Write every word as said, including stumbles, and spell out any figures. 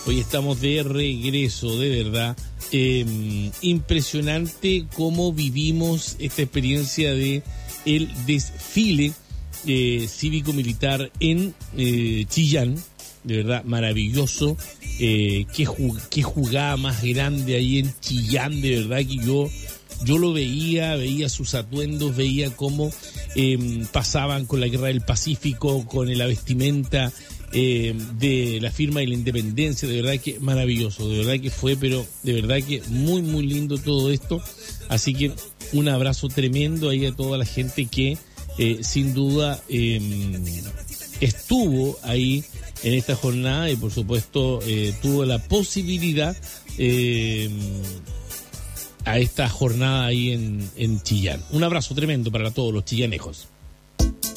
Hoy estamos de regreso, de verdad. Eh, impresionante cómo vivimos esta experiencia de el desfile eh, cívico-militar en eh, Chillán. De verdad, maravilloso. Eh, qué, jug- qué jugada más grande ahí en Chillán, de verdad que yo... Yo lo veía, veía sus atuendos, veía cómo eh, pasaban con la Guerra del Pacífico, con la vestimenta eh, de la firma de la independencia. De verdad que maravilloso, de verdad que fue, pero de verdad que muy, muy lindo todo esto. Así que un abrazo tremendo ahí a toda la gente que eh, sin duda eh, estuvo ahí en esta jornada y por supuesto eh, tuvo la posibilidad eh, a esta jornada ahí en, en Chillán. Un abrazo tremendo para todos los chillanejos.